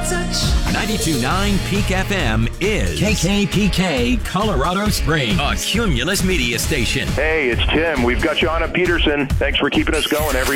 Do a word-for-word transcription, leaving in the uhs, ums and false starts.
touch. ninety-two point nine Peak F M is K K P K Colorado Springs, a Cumulus media station. Hey, it's Tim. We've got you on at Peterson. Thanks for keeping us going every